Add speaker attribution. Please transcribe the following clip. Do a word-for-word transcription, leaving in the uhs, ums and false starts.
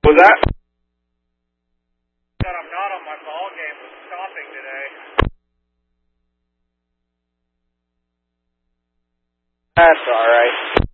Speaker 1: Was that?
Speaker 2: That I'm not on my ball game with stopping today.
Speaker 1: That's alright.